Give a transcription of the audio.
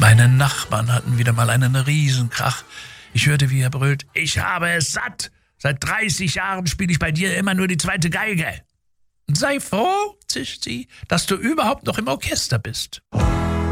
Meine Nachbarn hatten wieder mal einen Riesenkrach. Ich hörte, wie er brüllt: Ich habe es satt. Seit 30 Jahren spiele ich bei dir immer nur die zweite Geige. Sei froh, zischt sie, dass du überhaupt noch im Orchester bist.